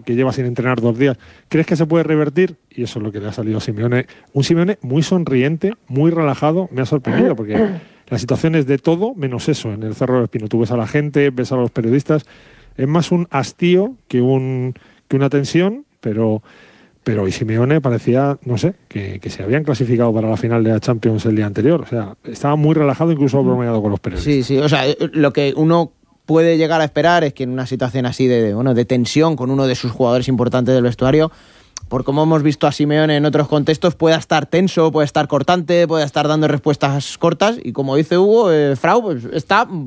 que lleva sin entrenar 2 días. ¿Crees que se puede revertir? Y eso es lo que le ha salido a Simeone. Un Simeone muy sonriente, muy relajado. Me ha sorprendido porque la situación es de todo menos eso en el Cerro del Espino. Tú ves a la gente, ves a los periodistas. Es más un hastío que una tensión, pero hoy Simeone parecía, no sé, que se habían clasificado para la final de la Champions el día anterior. O sea, estaba muy relajado, incluso bromeado con los periodistas. Sí, o sea, lo que uno puede llegar a esperar es que en una situación así de tensión con uno de sus jugadores importantes del vestuario, por como hemos visto a Simeone en otros contextos, pueda estar tenso, puede estar cortante, puede estar dando respuestas cortas, y como dice Hugo, Frau, pues está